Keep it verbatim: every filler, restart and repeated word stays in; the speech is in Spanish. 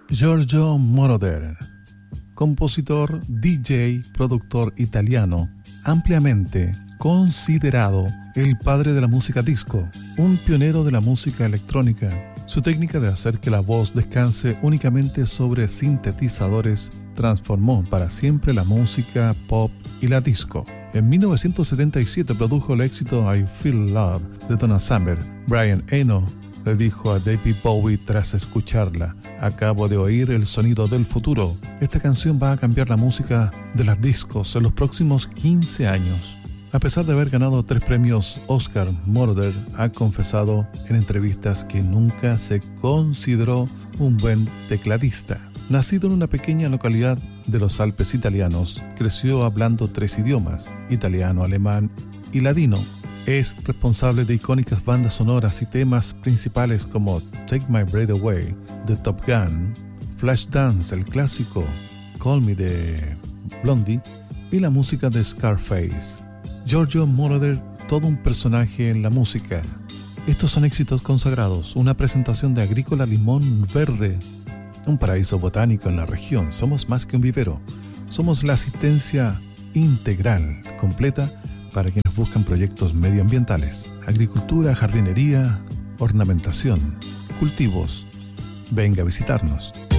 Giorgio Moroder, compositor, D J, productor italiano, ampliamente considerado el padre de la música disco, un pionero de la música electrónica. Su técnica de hacer que la voz descanse únicamente sobre sintetizadores transformó para siempre la música pop y la disco. En mil novecientos setenta y siete produjo el éxito I Feel Love de Donna Summer. Brian Eno le dijo a David Bowie tras escucharla: acabo de oír el sonido del futuro. Esta canción va a cambiar la música de las discos en los próximos quince años. A pesar de haber ganado tres premios Oscar, Moroder ha confesado en entrevistas que nunca se consideró un buen tecladista. Nacido en una pequeña localidad de los Alpes italianos, creció hablando tres idiomas: italiano, alemán y ladino. Es responsable de icónicas bandas sonoras y temas principales como Take My Breath Away de Top Gun, Flashdance, el clásico Call Me de Blondie y la música de Scarface. Giorgio Moroder, todo un personaje en la música. Estos son éxitos consagrados, una presentación de Agrícola Limón Verde, un paraíso botánico en la región. Somos más que un vivero, somos la asistencia integral, completa, para quienes buscan proyectos medioambientales, agricultura, jardinería, ornamentación, cultivos. Venga a visitarnos.